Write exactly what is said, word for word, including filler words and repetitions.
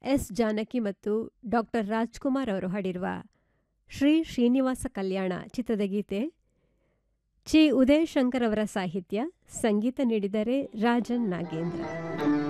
S Janaki ಮತ್ತು doctor Rajkumar ಅವರು ಹಾಡಿರುವ ಶ್ರೀ ಶ್ರೀನಿವಾಸ ಕಲ್ಯಾಣ ಚಿತ್ರದ ಗೀತೆ. ಚಿ ಉದಯಶಂಕರ್ ಅವರ ಸಾಹಿತ್ಯ, ಸಂಗೀತ ನೀಡಿದರೆ ರಾಜನ್ ನಾಗೇಂದ್ರ.